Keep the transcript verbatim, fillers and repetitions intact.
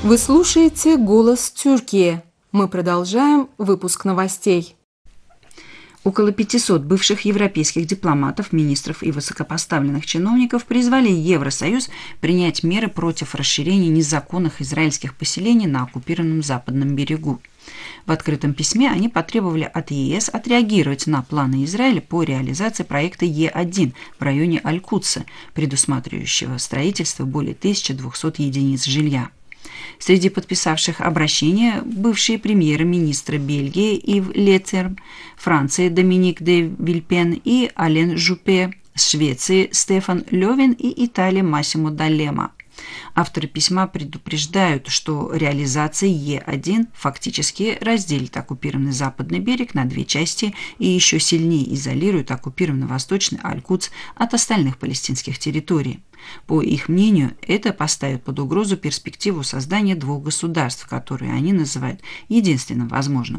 Вы слушаете «Голос Тюркии». Мы продолжаем выпуск новостей. Около пятисот бывших европейских дипломатов, министров и высокопоставленных чиновников призвали Евросоюз принять меры против расширения незаконных израильских поселений на оккупированном Западном берегу. В открытом письме они потребовали от ЕС отреагировать на планы Израиля по реализации проекта Е один в районе Аль-Кудса, предусматривающего строительство более тысячи двухсот единиц жилья. Среди подписавших обращение бывшие премьер-министры Бельгии Ив Леттерм, Франции Доминик де Вильпен и Ален Жупе, Швеции Стефан Лёвин и Италии Массимо Даллема. Авторы письма предупреждают, что реализация Е один фактически разделит оккупированный западный берег на две части и еще сильнее изолирует оккупированный восточный Аль-Кудс от остальных палестинских территорий. По их мнению, это поставит под угрозу перспективу создания двух государств, которые они называют единственным возможным.